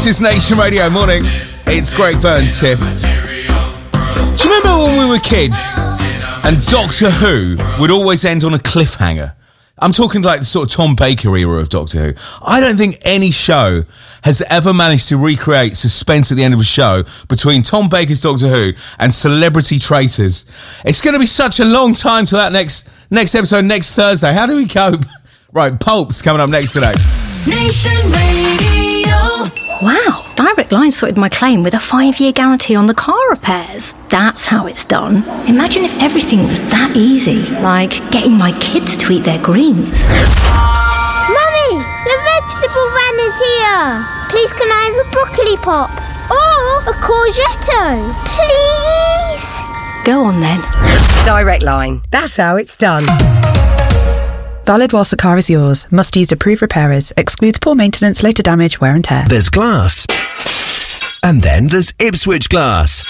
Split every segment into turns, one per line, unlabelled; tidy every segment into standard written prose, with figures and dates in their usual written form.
This is Nation Radio. Morning. It's Greg Burns here. Do you remember when we were kids and Doctor Who would always end on a cliffhanger? I'm talking like the sort of Tom Baker era of Doctor Who. I don't think any show has ever managed to recreate suspense at the end of a show between Tom Baker's Doctor Who and Celebrity Traitors. It's going to be such a long time to that next episode next Thursday. How do we cope? Right, Pulp's coming up next today.
Nation Radio.
Wow, Direct Line sorted my claim with a 5-year guarantee on the car repairs. That's how it's done. Imagine if everything was that easy, like getting my kids to eat their greens.
Mummy, the vegetable van is here. Please can I have a broccoli pop? Or a courgette? Please?
Go on then.
Direct Line. That's how it's done.
Valid whilst the car is yours. Must use approved repairers. Excludes poor maintenance, later damage, wear and tear.
There's glass. And then there's Ipswich Glass.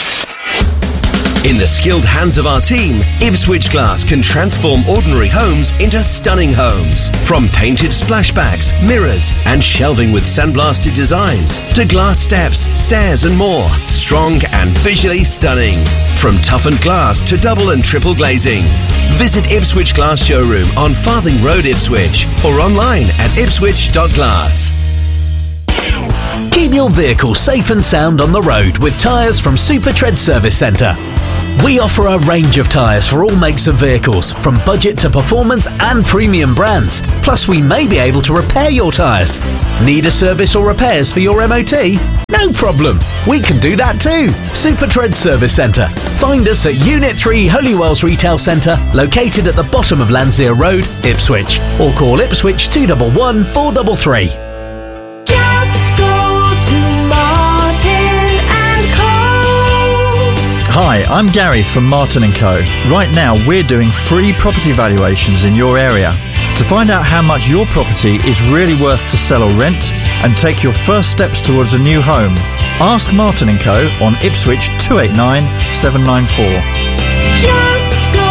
In the skilled hands of our team, Ipswich Glass can transform ordinary homes into stunning homes. From painted splashbacks, mirrors, and shelving with sandblasted designs, to glass steps, stairs and more. Strong and visually stunning. From toughened glass to double and triple glazing. Visit Ipswich Glass Showroom on Farthing Road, Ipswich, or online at ipswich.glass.
Keep your vehicle safe and sound on the road with tyres from Super Tread Service Centre. We offer a range of tyres for all makes of vehicles, from budget to performance and premium brands. Plus, we may be able to repair your tyres. Need a service or repairs for your MOT? No problem. We can do that too. Super Tread Service Centre. Find us at Unit 3 Holywells Retail Centre, located at the bottom of Landseer Road, Ipswich. Or call Ipswich 211 433.
Just go to Martin & Co.
Hi, I'm Gary from Martin & Co. Right now, we're doing free property valuations in your area. To find out how much your property is really worth to sell or rent and take your first steps towards a new home, ask Martin & Co. on Ipswich 289 794.
Just go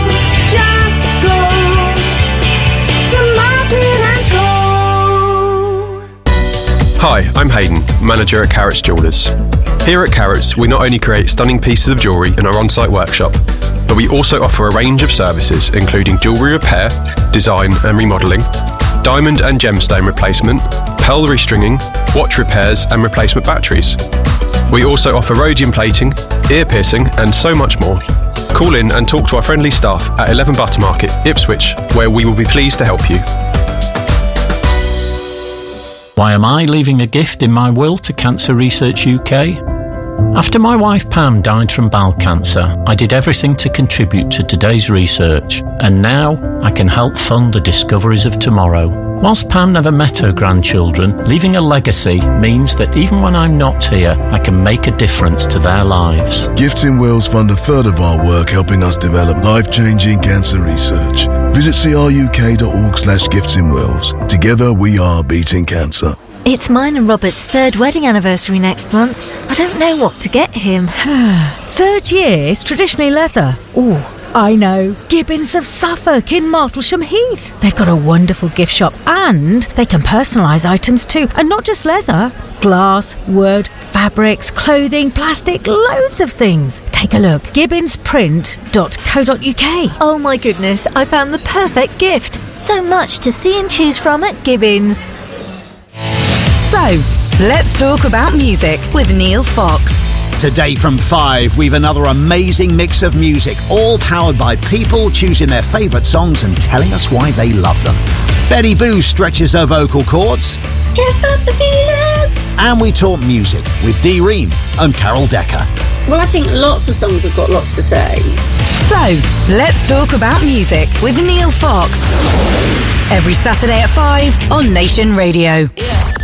to Martin & Co.
Hi, I'm Hayden, manager at Carrots Jewellers. Here at Carrots, we not only create stunning pieces of jewellery in our on-site workshop, but we also offer a range of services including jewellery repair, design and remodelling, diamond and gemstone replacement, pearl restringing, watch repairs and replacement batteries. We also offer rhodium plating, ear piercing and so much more. Call in and talk to our friendly staff at 11 Buttermarket, Ipswich, where we will be pleased to help you.
Why am I leaving a gift in my will to Cancer Research UK? After my wife Pam died from bowel cancer, I did everything to contribute to today's research, and now I can help fund the discoveries of tomorrow. Whilst Pam never met her grandchildren, leaving a legacy means that even when I'm not here, I can make a difference to their lives.
Gifts in Wills fund a third of our work helping us develop life-changing cancer research. Visit cruk.org/giftsinwills. Together we are beating cancer.
It's mine and Robert's 3rd wedding anniversary next month. I don't know what to get him.
3rd year is traditionally leather. Ooh, I know. Gibbons of Suffolk in Martlesham Heath. They've got a wonderful gift shop and they can personalise items too. And not just leather. Glass, wood, fabrics, clothing, plastic, loads of things. Take a look. gibbonsprint.co.uk.
Oh my goodness, I found the perfect gift. So much to see and choose from at Gibbons.
So, let's talk about music with Neil Fox.
Today from 5, we've another amazing mix of music, all powered by people choosing their favourite songs and telling us why they love them. Betty Boo stretches her vocal cords.
Can't stop the feeling.
And we talk music with Dee Ream and Carol Decker.
Well, I think lots of songs have got lots to say.
So, let's talk about music with Neil Fox. Every Saturday at 5 on Nation Radio.